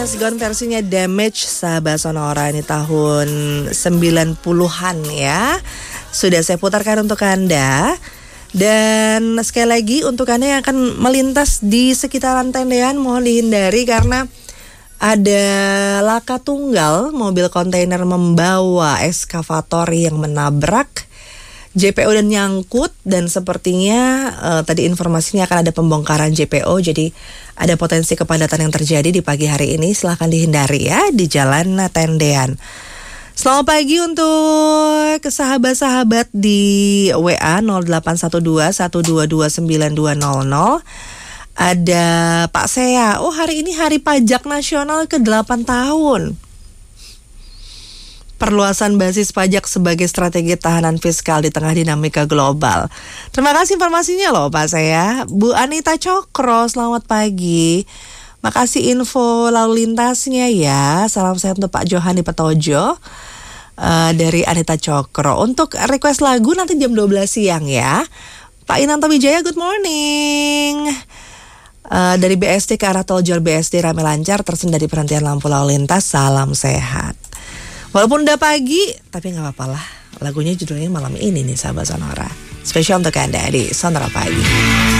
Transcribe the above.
Gone versinya Damage, sahabat Sonora, ini tahun 90-an ya. Sudah saya putarkan untuk Anda. Dan sekali lagi untuk Anda yang akan melintas di sekitaran tendean, mohon dihindari karena ada laka tunggal mobil kontainer membawa eskavator yang menabrak JPO dan nyangkut, dan sepertinya tadi informasinya akan ada pembongkaran JPO, jadi ada potensi kepadatan yang terjadi di pagi hari ini. Silahkan dihindari ya di Jalan Tendean. Selamat pagi untuk sahabat-sahabat di WA 0812-122-9200. Ada Pak Sea, oh hari ini hari pajak nasional ke-8 tahun. Perluasan basis pajak sebagai strategi tahanan fiskal di tengah dinamika global. Terima kasih informasinya loh Pak saya. Bu Anita Cokro, selamat pagi. Makasih info lalu lintasnya ya. Salam sehat untuk Pak Johan di Petojo. Dari Anita Cokro. Untuk request lagu nanti jam 12 siang ya. Pak Inanto Wijaya, good morning. Dari BSD ke arah tol Jor BSD rame lancar, tersendat di perhentian lampu lalu lintas. Salam sehat. Walaupun udah pagi, tapi gak apa-apa lah. Lagunya judulnya malam ini nih sahabat Sonora. Spesial untuk Anda di Sonora Pagi.